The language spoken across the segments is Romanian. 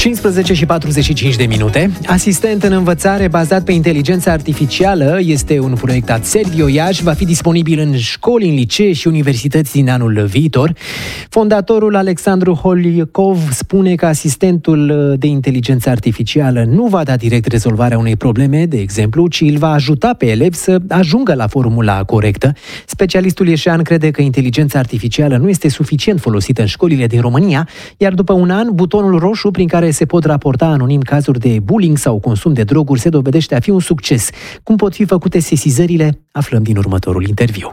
15:45. Asistent în învățare bazat pe inteligența artificială este un proiectat Servio Iași, va fi disponibil în școli, în licee și universități din anul viitor. Fondatorul Alexandru Holikov spune că asistentul de inteligență artificială nu va da direct rezolvarea unei probleme, de exemplu, ci îl va ajuta pe elev să ajungă la formula corectă. Specialistul ieșean crede că inteligența artificială nu este suficient folosită în școlile din România, iar după un an, butonul roșu prin care se pot raporta anonim cazuri de bullying sau consum de droguri se dovedește a fi un succes. Cum pot fi făcute sesizările? Aflăm din următorul interviu.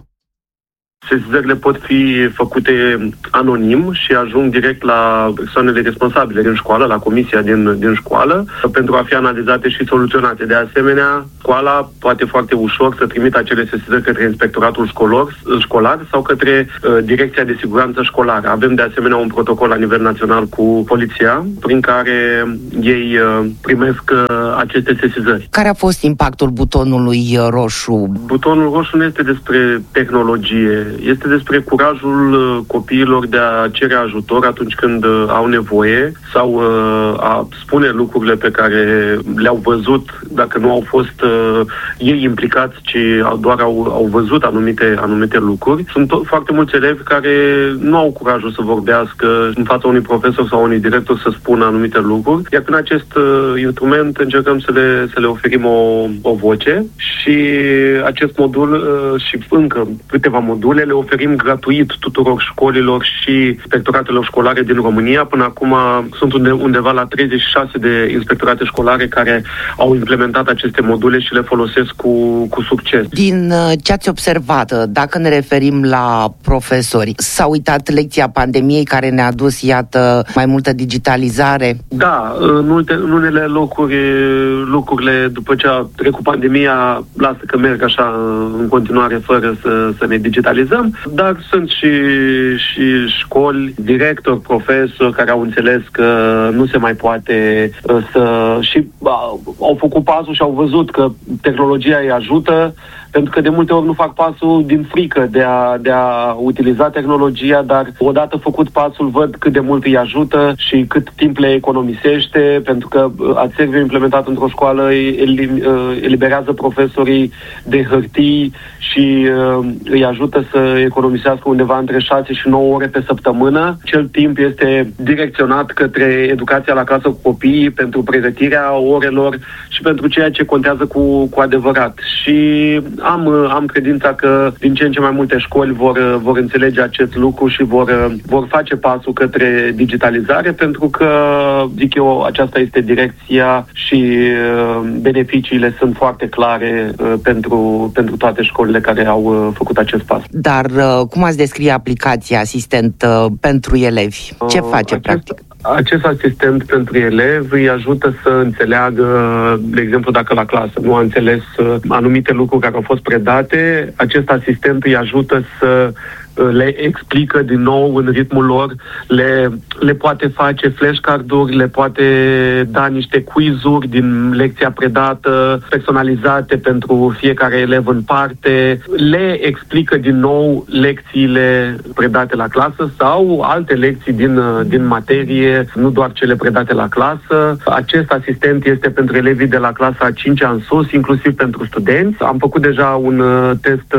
Sesizările pot fi făcute anonim și ajung direct la persoanele responsabile din școală, la comisia din școală, pentru a fi analizate și soluționate. De asemenea, școala poate foarte ușor să trimită acele sesizări către inspectoratul școlar sau către Direcția de Siguranță Școlară. Avem de asemenea un protocol la nivel național cu poliția, prin care ei primesc aceste sesizări. Care a fost impactul butonului roșu? Butonul roșu nu este despre tehnologie. Este despre curajul copiilor de a cere ajutor atunci când au nevoie sau a spune lucrurile pe care le-au văzut, dacă nu au fost ei implicați, ci doar au văzut anumite lucruri. Sunt foarte mulți elevi care nu au curajul să vorbească în fața unui profesor sau unui director să spună anumite lucruri, iar prin acest instrument încercăm să le oferim o voce și acest modul și încă câteva module le oferim gratuit tuturor școlilor și inspectoratelor școlare din România. Până acum sunt undeva la 36 de inspectorate școlare care au implementat aceste module și le folosesc cu succes. Din ce ați observat, dacă ne referim la profesori, s-a uitat lecția pandemiei care ne-a dus, iată, mai multă digitalizare? Da, în unele locuri lucrurile după ce a trecut pandemia lasă că merg așa în continuare fără să ne digitalizăm. Dar sunt și școli, directori, profesori care au înțeles că nu se mai poate au făcut pasul și au văzut că tehnologia îi ajută, pentru că de multe ori nu fac pasul din frică de a utiliza tehnologia, dar odată făcut pasul văd cât de mult îi ajută și cât timp le economisește, pentru că Aserviu implementat într-o școală eliberează profesorii de hârtii și îi ajută să economisească undeva între 6 și 9 ore pe săptămână. Cel timp este direcționat către educația la casă cu copiii, pentru pregătirea orelor și pentru ceea ce contează cu adevărat. Și am credința că din ce în ce mai multe școli vor înțelege acest lucru și vor face pasul către digitalizare, pentru că, zic eu, aceasta este direcția și beneficiile sunt foarte clare pentru toate școlile care au făcut acest pas. Dar cum ați descrie aplicația Asistent pentru elevi? Ce face practic? Acest asistent pentru elevi îi ajută să înțeleagă, de exemplu, dacă la clasă nu a înțeles anumite lucruri care au fost predate, acest asistent îi ajută să le explică din nou în ritmul lor, le poate face flashcard-uri, le poate da niște quiz-uri din lecția predată, personalizate pentru fiecare elev în parte, le explică din nou lecțiile predate la clasă sau alte lecții din materie, nu doar cele predate la clasă. Acest asistent este pentru elevii de la clasa 5-a în sus, inclusiv pentru studenți. Am făcut deja un test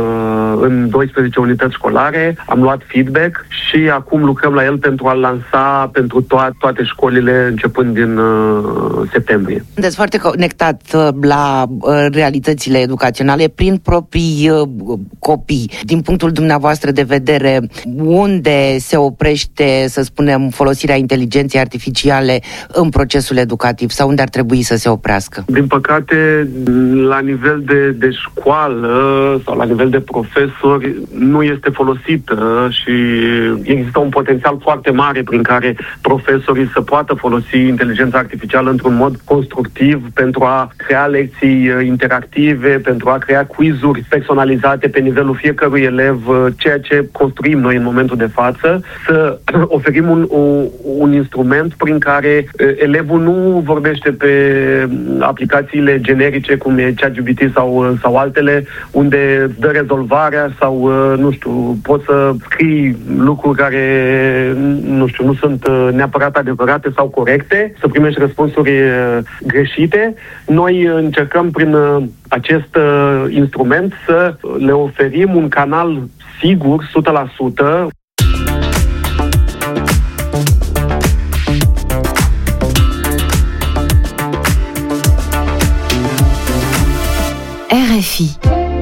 în 12 unități școlare, am luat feedback și acum lucrăm la el pentru a-l lansa pentru toate școlile începând din septembrie. Sunteți foarte conectat la realitățile educaționale prin proprii copii. Din punctul dumneavoastră de vedere, unde se oprește, să spunem, folosirea inteligenței artificiale în procesul educativ sau unde ar trebui să se oprească? Din păcate, la nivel de școală sau la nivel de profesori nu este folosită și există un potențial foarte mare prin care profesorii să poată folosi inteligența artificială într-un mod constructiv pentru a crea lecții interactive, pentru a crea quiz-uri personalizate pe nivelul fiecărui elev, ceea ce construim noi în momentul de față, să oferim un instrument prin care elevul nu vorbește pe aplicațiile generice cum e ChatGPT sau altele, unde dă rezolvarea sau, nu știu, poți să scrii lucruri care, nu sunt neapărat adevărate sau corecte, să primești răspunsuri greșite. Noi încercăm prin acest instrument să le oferim un canal sigur, 100%. RFI